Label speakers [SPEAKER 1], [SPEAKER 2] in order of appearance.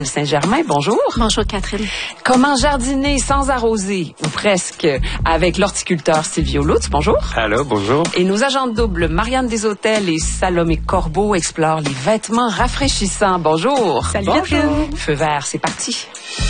[SPEAKER 1] Saint-Germain, bonjour.
[SPEAKER 2] Bonjour Catherine.
[SPEAKER 1] Comment jardiner sans arroser, ou presque, avec l'horticulteur Silvio Lutz, bonjour.
[SPEAKER 3] Allô, bonjour.
[SPEAKER 1] Et nos agents de double, Marianne Deshôtels et Salomé Corbeau, explorent les vêtements rafraîchissants, bonjour.
[SPEAKER 2] Salut
[SPEAKER 1] Bonjour.
[SPEAKER 2] Catherine.
[SPEAKER 1] Feu vert, c'est parti.